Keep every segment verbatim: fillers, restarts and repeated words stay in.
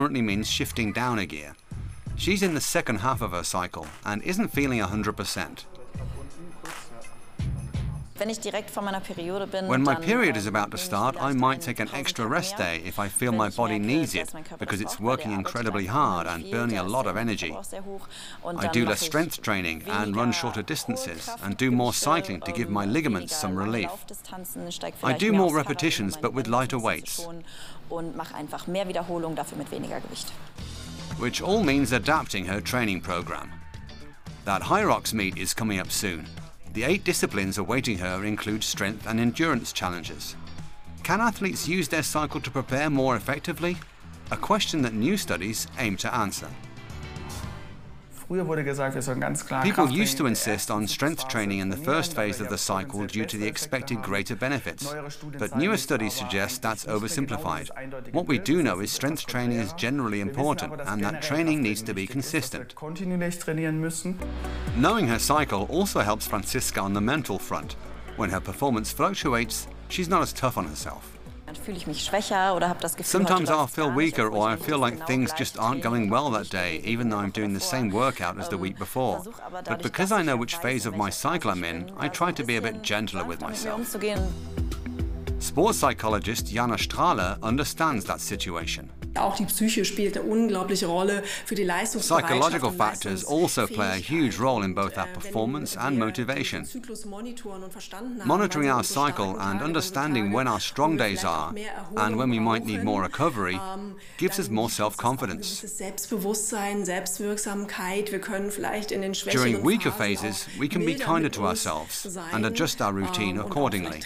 currently means shifting down a gear. She's in the second half of her cycle and isn't feeling one hundred percent. When my period is about to start, I might take an extra rest day if I feel my body needs it, because it's working incredibly hard and burning a lot of energy. I do less strength training and run shorter distances and do more cycling to give my ligaments some relief. I do more repetitions but with lighter weights, which all means adapting her training program. That Hyrox meet is coming up soon. The eight disciplines awaiting her include strength and endurance challenges. Can athletes use their cycle to prepare more effectively? A question that new studies aim to answer. People used to insist on strength training in the first phase of the cycle due to the expected greater benefits, but newer studies suggest that's oversimplified. What we do know is strength training is generally important and that training needs to be consistent. Knowing her cycle also helps Franziska on the mental front. When her performance fluctuates, she's not as tough on herself. Sometimes I'll feel weaker or I feel like things just aren't going well that day, even though I'm doing the same workout as the week before. But because I know which phase of my cycle I'm in, I try to be a bit gentler with myself. Sports psychologist Jana Strahler understands that situation. Psychological factors also play a huge role in both our performance and motivation. Monitoring our cycle and understanding when our strong days are and when we might need more recovery gives us more self-confidence. During weaker phases, we can be kinder to ourselves and adjust our routine accordingly.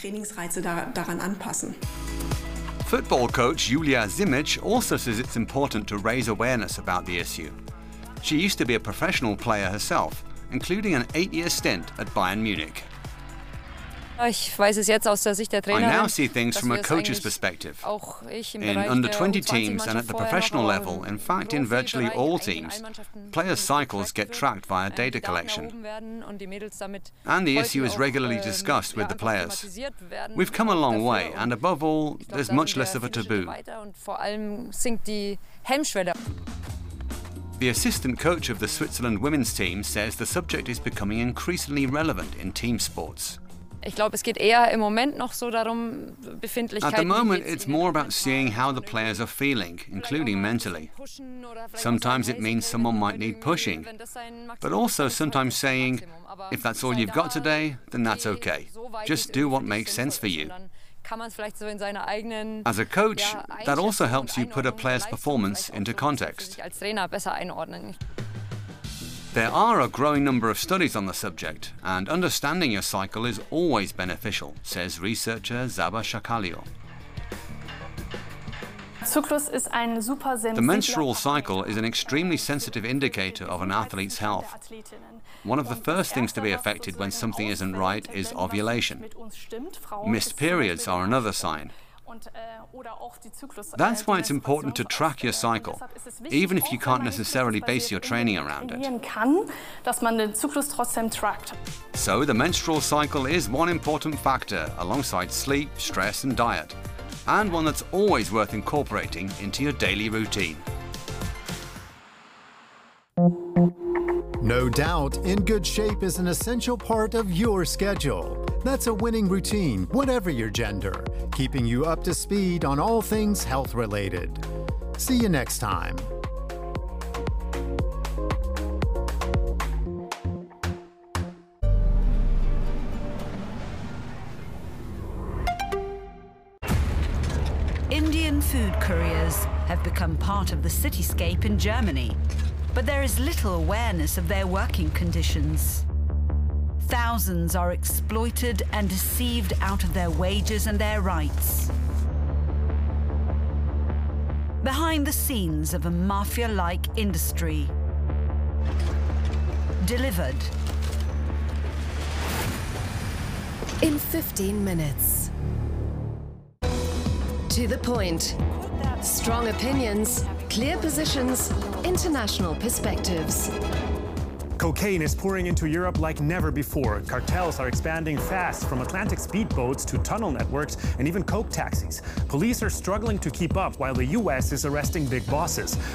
Football coach Julia Simic also says it's important to raise awareness about the issue. She used to be a professional player herself, including an eight-year stint at Bayern Munich. I now see things from a coach's perspective. In under twenty teams and at the professional level, in fact in virtually all teams, players' cycles get tracked via data collection. And the issue is regularly discussed with the players. We've come a long way, and above all, there's much less of a taboo. The assistant coach of the Switzerland women's team says the subject is becoming increasingly relevant in team sports. At the moment, it's more about seeing how the players are feeling, including mentally. Sometimes it means someone might need pushing, but also sometimes saying, if that's all you've got today, then that's okay. Just do what makes sense for you. As a coach, that also helps you put a player's performance into context. There are a growing number of studies on the subject, and understanding your cycle is always beneficial, says researcher Zaba Shakalio. The menstrual cycle is an extremely sensitive indicator of an athlete's health. One of the first things to be affected when something isn't right is ovulation. Missed periods are another sign. That's why it's important to track your cycle, even if you can't necessarily base your training around it. So the menstrual cycle is one important factor alongside sleep, stress and diet, and one that's always worth incorporating into your daily routine. No doubt, in good shape is an essential part of your schedule. That's a winning routine, whatever your gender, keeping you up to speed on all things health-related. See you next time. Indian food couriers have become part of the cityscape in Germany, but there is little awareness of their working conditions. Thousands are exploited and deceived out of their wages and their rights. Behind the scenes of a mafia-like industry. Delivered. In fifteen minutes. To the point. Strong opinions, clear positions, international perspectives. Cocaine is pouring into Europe like never before. Cartels are expanding fast, from Atlantic speedboats to tunnel networks and even coke taxis. Police are struggling to keep up while the U S is arresting big bosses.